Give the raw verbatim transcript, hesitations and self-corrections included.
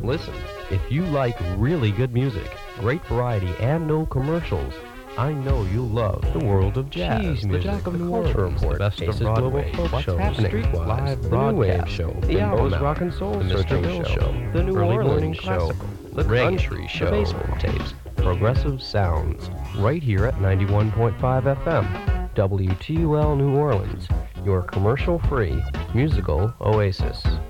Listen, if you like really good music, great variety, and no commercials, I know you'll love the world of jazz, Cheese the music, Jock of the New Culture Orleans, Report, the best Aces of Broadway, Global Folk What's Show, Happening, Streetwise, Live the Broadcast, New Wave Show, the Bimbo's Almanac, Rock and Soul the Mister Searching Bill Show, Show, the New Early Orleans Morning Classical, Show, the Reggae, Country the Show, Baseball Tapes, Progressive Sounds, right here at ninety-one point five F M, W T U L New Orleans, your commercial-free musical oasis.